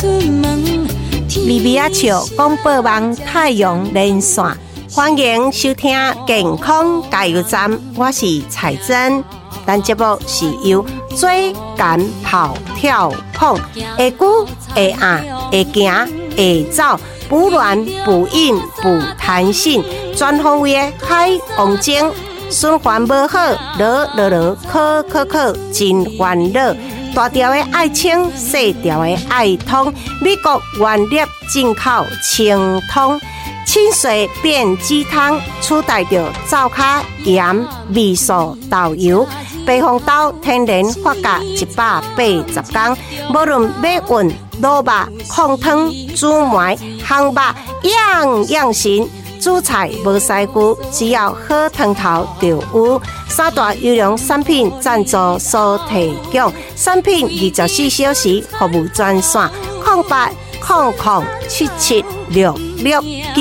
米米仔笑广播网太阳连线，欢迎收听健康加油站，我是彩珍。咱节目是由做感跑跳碰，会久会硬会行会走，不软不硬不弹性，全方位的海王精，循环无好，考，真烦恼。大条的爱清，细条的爱通，美国原粒进口清通，清水变鸡汤，取代着灶卡盐、味素、豆油。白红豆天然发酵180天，无论马运、卤肉、控汤、煮糜、烘肉，样样行。煮菜无师傅，只要好汤头就有。三大优良产品赞助所提供，产品24小时服务专线：0800776666。